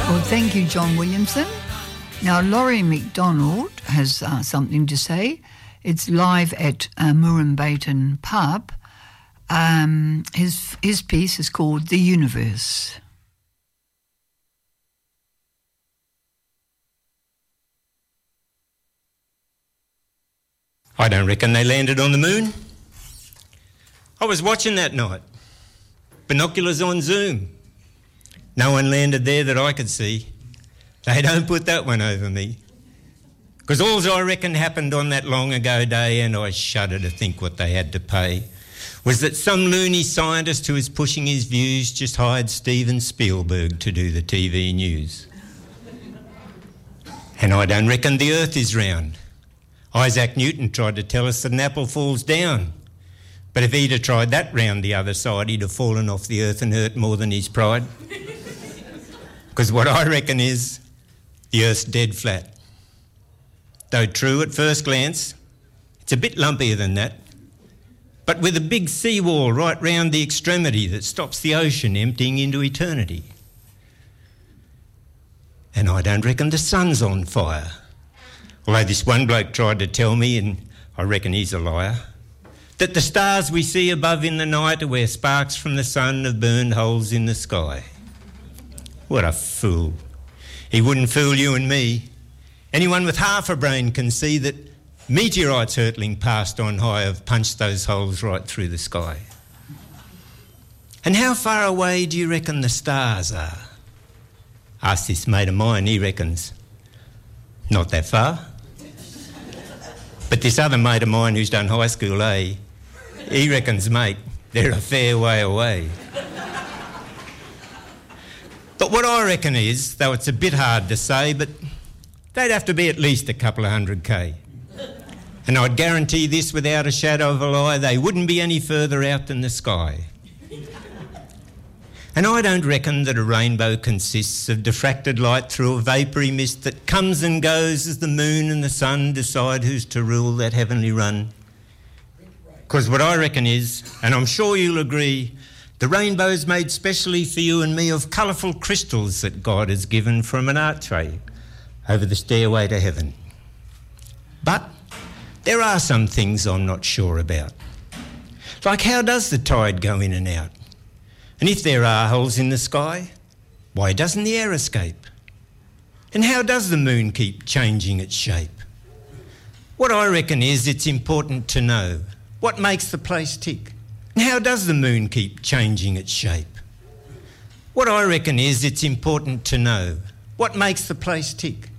Well, thank you, John Williamson. Now, Laurie McDonald has something to say. It's live at Murrumbaton Pub. His piece is called The Universe. I don't reckon they landed on the moon. I was watching that night. Binoculars on zoom. No one landed there that I could see. They don't put that one over me. Because all I reckon happened on that long ago day, and I shudder to think what they had to pay, was that some loony scientist who was pushing his views just hired Steven Spielberg to do the TV news. And I don't reckon the earth is round. Isaac Newton tried to tell us that an apple falls down. But if he'd have tried that round the other side, he'd have fallen off the earth and hurt more than his pride. Because what I reckon is the earth's dead flat. Though true at first glance, it's a bit lumpier than that. But with a big seawall right round the extremity that stops the ocean emptying into eternity. And I don't reckon the sun's on fire. Although this one bloke tried to tell me, and I reckon he's a liar, that the stars we see above in the night are where sparks from the sun have burned holes in the sky. What a fool. He wouldn't fool you and me. Anyone with half a brain can see that meteorites hurtling past on high have punched those holes right through the sky. And how far away do you reckon the stars are? Ask this mate of mine, he reckons not that far. But this other mate of mine who's done high school, he reckons, mate, they're a fair way away. But what I reckon is, though it's a bit hard to say, but they'd have to be at least a couple of 100k. And I'd guarantee this without a shadow of a lie, they wouldn't be any further out than the sky. And I don't reckon that a rainbow consists of diffracted light through a vapoury mist that comes and goes as the moon and the sun decide who's to rule that heavenly run. Because what I reckon is, and I'm sure you'll agree, the rainbow's made specially for you and me of colourful crystals that God has given from an archway over the stairway to heaven. But there are some things I'm not sure about. Like, how does the tide go in and out? And if there are holes in the sky, why doesn't the air escape? And how does the moon keep changing its shape? What I reckon is it's important to know what makes the place tick. And how does the moon keep changing its shape? What I reckon is it's important to know what makes the place tick.